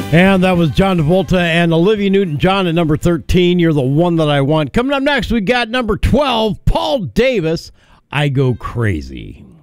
And that was John Travolta and Olivia Newton-John at number 13. You're the one that I want. Coming up next, we got number 12, Paul Davis, I Go Crazy.